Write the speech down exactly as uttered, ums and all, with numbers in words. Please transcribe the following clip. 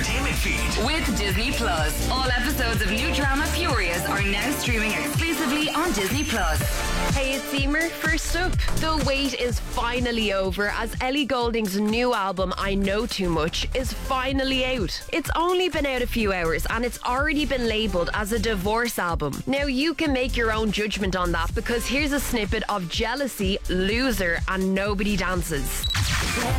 entertainment feed with Disney Plus. All episodes of new drama Furious are now streaming exclusively on Disney Plus. Hey, it's Emer. First up, the wait is finally over as Ellie Goulding's new album, I Know Too Much, is finally out. It's only been out a few hours and it's already been labelled as a divorce album. Now, you can make your own judgment on that because here's a snippet of Jealousy, Loser and Nobody Dances.